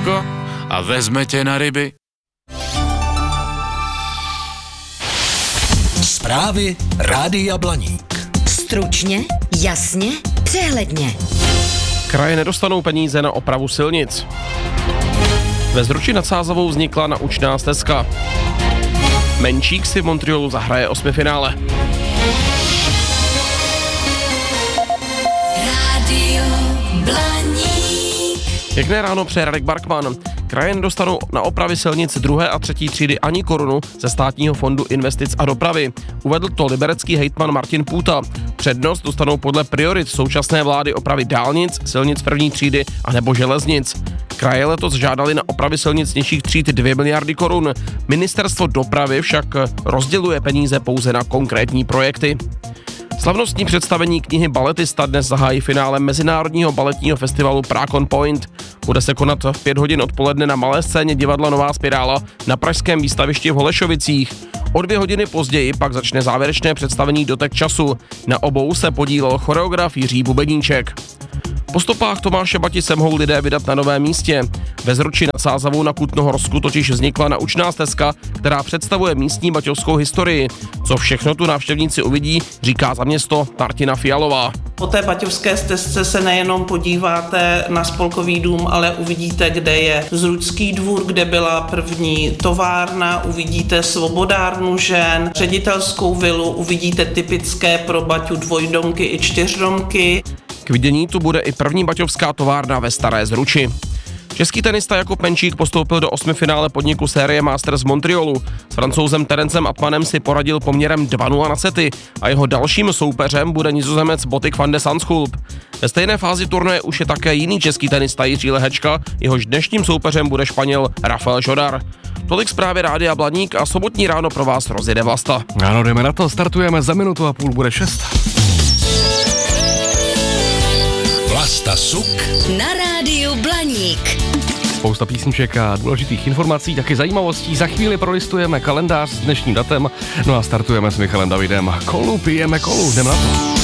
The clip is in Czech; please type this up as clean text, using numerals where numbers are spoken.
pivko a vezme tě na ryby. Zprávy Rádia Blaník. Stručně, jasně, přehledně. Kraje nedostanou peníze na opravu silnic. Ve Zruči nad Sázavou vznikla naučná stezka. Menšík si v Montrealu zahraje osmifinále. Rádio Blaník. Pěkné ráno přeje Radek Barkman. Kraje nedostanou na opravy silnic 2. a 3. třídy ani korunu ze státního fondu investic a dopravy. Uvedl to liberecký hejtman Martin Půta. Přednost dostanou podle priorit současné vlády opravy dálnic, silnic 1. třídy a nebo železnic. Kraje letos žádali na opravy silnic nižších tříd 2 miliardy korun. Ministerstvo dopravy však rozděluje peníze pouze na konkrétní projekty. Slavnostní představení knihy Baletista dnes zahájí finále Mezinárodního baletního festivalu Prague on Point. Bude se konat v 5 hodin odpoledne na malé scéně divadla Nová Spirála na pražském výstavišti v Holešovicích. O 2 hodiny později pak začne závěrečné představení Dotek času. Na obou se podílel choreograf Jiří Bubeníček. Po stopách Tomáše Bati se mohou lidé vydat na novém místě. Ve Zruči nad Sázavou na Kutnohorsku totiž vznikla naučná stezka, která představuje místní baťovskou historii. Co všechno tu návštěvníci uvidí, říká za město Martina Fialová. Po té baťovské stezce se nejenom podíváte na Spolkový dům, ale uvidíte, kde je Zručský dvůr, kde byla první továrna, uvidíte svobodárnu žen, ředitelskou vilu, uvidíte typické pro Baťu dvojdomky i čtyřdomky. K vidění tu bude i první baťovská továrna ve Staré Zruči. Český tenista Jakub Menšík postoupil do osmifinále podniku série Masters Montrealu. S Francouzem Terencem Atmanem si poradil poměrem 2-0 na sety a jeho dalším soupeřem bude Nizozemec Botik van de Zandschulp. Ve stejné fázi turnaje už je také jiný český tenista Jiří Lehečka, jehož dnešním soupeřem bude Španěl Rafael Žodar. Tolik zprávy Rádia Blaník a sobotní ráno pro vás rozjede Vlasta. Ano, jdeme na to, startujeme za minutu a půl, bude 6. Vlasta Suk Na Rádiu Blaník. Spousta písniček a důležitých informací, taky zajímavostí. Za chvíli prolistujeme kalendář s dnešním datem, no a startujeme s Michalem Davidem. Kolu, pijeme kolu, jdeme na to.